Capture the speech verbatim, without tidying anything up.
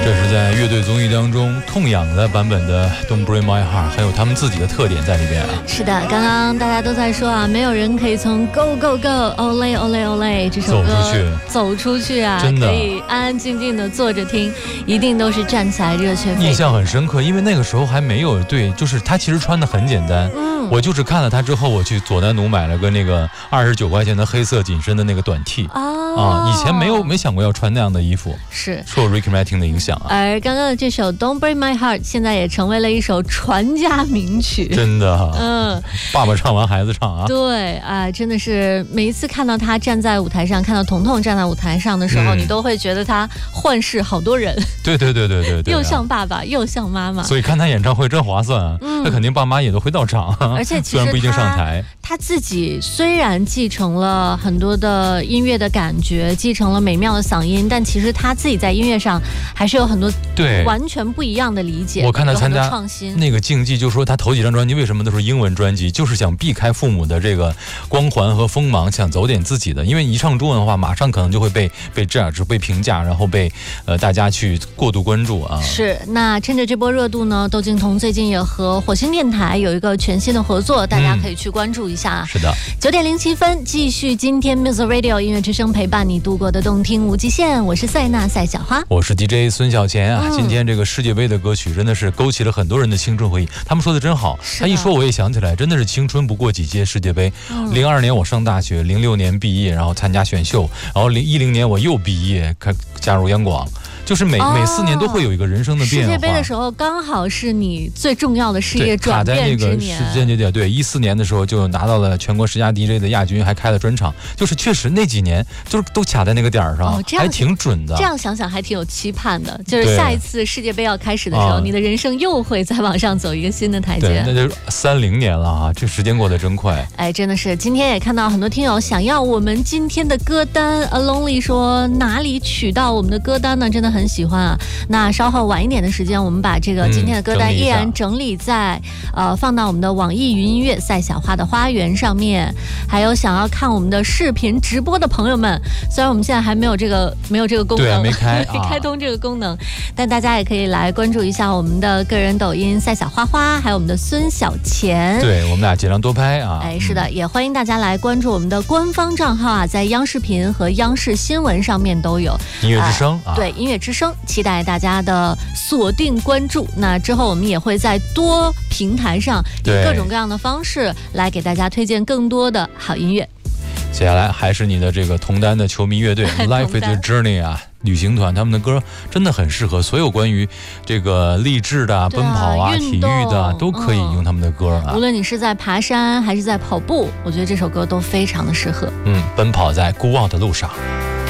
这是在乐队综艺当中痛痒的版本的 Don't Break My Heart， 还有他们自己的特点在里边啊。 是的，刚刚大家都在说啊，没有人可以从 Go Go Go Olé Olé Olé 这首歌走出去走出去啊， 真的可以安安静静的坐着听，一定都是站起来热血沸腾。 印象很深刻，因为那个时候还没有对，就是他其实穿的很简单。嗯，我就是看了他之后，我去佐丹奴买了个那个二十九块钱的黑色紧身的那个短 T 哦啊，以前没有没想过要穿那样的衣服， 是受 Ricky Martin 的影响啊。 而刚刚的这首 Don't Break My Heart 现在也成为了一首传家名曲， 真的， 嗯， 爸爸唱完孩子唱啊。 对啊、呃，真的是每一次看到他站在舞台上，看到彤彤站在舞台上的时候，嗯、你都会觉得他幻视好多人。 对对对对对对、啊， 又像爸爸又像妈妈， 所以看他演唱会真划算啊！嗯、他肯定爸妈也都会到场， 而且其实虽然不一定上台。 他自己虽然继承了很多的音乐的感觉，继承了美妙的嗓音，但其实他自己在音乐上还是有很多对完全不一样的理解。 我看他参加创新那个竞技，就说他头几张专辑为什么都是英文专辑，就是想避开父母的这个光环和锋芒，想走点自己的。因为一唱中文的话，马上可能就会被被这样子被评价，然后被呃大家去过度关注啊。 是，那趁着这波热度呢，窦靖童最近也和火星电台有一个全新的合作，大家可以去关注一下。 嗯、是的， 九点零七分，继续今天 Music Radio 音乐之声陪伴你度过的动听无极限。我是塞纳赛小花， 我是 D J 孙小钱啊。嗯、今天这个世界杯的歌曲真的是勾起了很多人的青春回忆。他们说的真好，他一说我也想起来，真的是青春不过几届世界杯。零二、嗯、年我上大学，零六年毕业，然后参加选秀，然后零一零年我又毕业，开加入央广。就是每、哦、每四年都会有一个人生的变化。 世界杯的时候刚好是你最重要的事业转变之年。 卡在那个时间节点，对，一四年的时候就拿到了全国十佳 D J 的亚军，还开了专场。就是确实那几年就是都卡在那个点儿上、哦，还挺准的。 这样想想还挺有期盼的。就是下一次世界杯要开始的时候，你的人生又会再往上走一个新的台阶。 对，那就三零年了啊！这时间过得真快。 哎，真的是。今天也看到很多听友想要我们今天的歌单。A Lonely 说哪里取到我们的歌单呢？真的很喜欢啊。那稍后晚一点的时间，我们把这个今天的歌单依然整理在、嗯、呃放到我们的网易云音乐赛小花的花园上面。还有想要看我们的视频直播的朋友们，虽然我们现在还没有这个没有这个功能， 对，没开没开通这个功能、啊，但大家也可以来关注一下我们的个人抖音赛小花花，还有我们的孙小钱。 对，我们俩尽量多拍啊。 哎，是的，嗯、也欢迎大家来关注我们的官方账号啊，在央视频和央视新闻上面都有音乐之声、 呃、啊，对，音乐之声，期待大家的锁定关注。那之后我们也会在多平台上以各种各样的方式来给大家推荐更多的好音乐。 接下来还是你的这个同单的球迷乐队Life is a Journey 啊，旅行团，他们的歌真的很适合所有关于这个励志的、啊、奔跑啊、体育的、啊、都可以用他们的歌啊。 无论你是在爬山还是在跑步，我觉得这首歌都非常的适合。 嗯，奔跑在孤傲的路上。